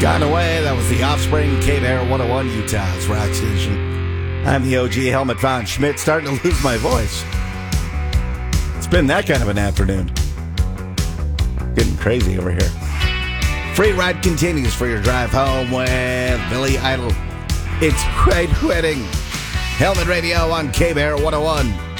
Gone Away. That was The Offspring, K-Bear 101, Utah's rock station. I'm the OG Helmut von Schmidt, starting to lose my voice. It's been that kind of an afternoon. Getting crazy over here. Free ride continues for your drive home with Billy Idol. It's Great Wedding. Helmet Radio on K-Bear 101.